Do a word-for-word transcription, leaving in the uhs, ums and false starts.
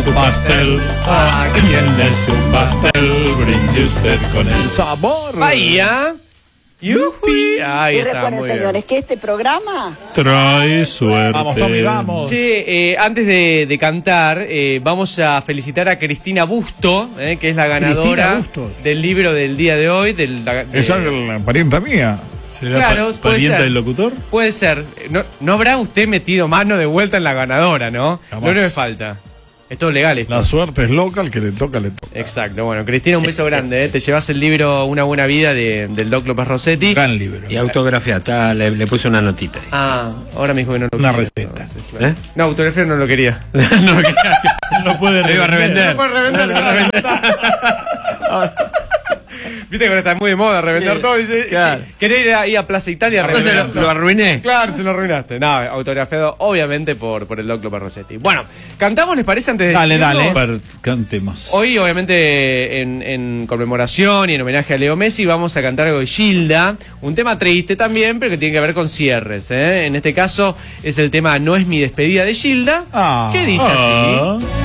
su pastel. Aquí tiene su pastel, brinde usted con el sabor. Vaya. ¡Yupi! Ahí Y está, recuerden, muy bien. señores, que este programa... Trae suerte. Vamos, Tommy, vamos. Che, eh, antes de, de cantar, eh, vamos a felicitar a Cristina Busto, eh, que es la ganadora Bustos. del libro del día de hoy. Del, de- Esa es la parienta mía. ¿Será Claro, pa- puede parienta ser. del locutor? Puede ser. No, no habrá usted metido mano de vuelta en la ganadora, ¿no? Jamás. Lo único que falta. Es todo legal esto. La suerte es loca, el que le toca, le toca. Exacto. Bueno, Cristina, un beso grande. ¿eh? Te llevas el libro Una buena vida de, del Doc López Rossetti. Gran libro. Y autografiada, le, le puse una notita ahí. Ah, ahora me dijo que no lo Una quería. receta. Entonces, claro. ¿Eh? No, autografía no lo quería. No lo quería. No puede Lo iba a revender. No puede revender. Lo iba a revender. Viste que ahora está muy de moda revender Sí, todo. Dice, claro. ¿querés ir ahí a Plaza Italia a Entonces revender? lo, lo arruiné. Claro, se lo arruinaste. No, autografiado obviamente por, por el Doc López Rossetti. Bueno, ¿cantamos, les parece, antes de Dale, despedirnos? dale. Per- Cantemos. Hoy, obviamente, en, en conmemoración y en homenaje a Leo Messi, vamos a cantar algo de Gilda. Un tema triste también, pero que tiene que ver con cierres, ¿eh? En este caso, es el tema No es mi despedida de Gilda, Ah. que dice así. Ah.